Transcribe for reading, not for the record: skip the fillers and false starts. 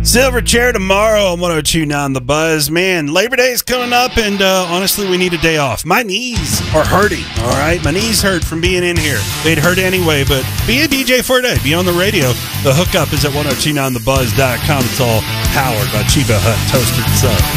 Silverchair tomorrow on 102.9 The Buzz. Man, Labor Day is coming up, and honestly, we need a day off. My knees are hurting, all right? My knees hurt from being in here. They'd hurt anyway, but be a DJ for a day. Be on the radio. The hookup is at 1029thebuzz.com. It's all powered by Chiba Hut Toasted Sub.